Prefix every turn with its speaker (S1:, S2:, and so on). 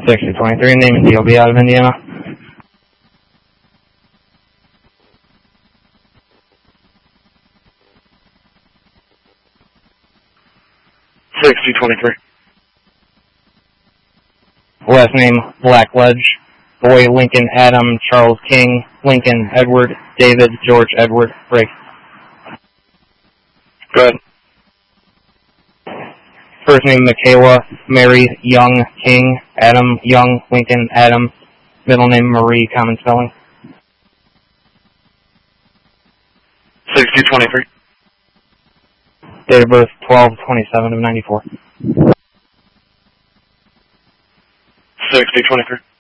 S1: 6023, name and DOB out of Indiana. Last name, Blackledge. Boy, Lincoln, Adam, Charles King, Lincoln, Edward, David, George, Edward, break.
S2: Go ahead.
S1: First name, Michaela, Mary, Young, King, Adam, Young, Lincoln, Adam. Middle name, Marie, common spelling.
S2: 6023.
S1: Date of birth, 12/27/94.
S2: 6023.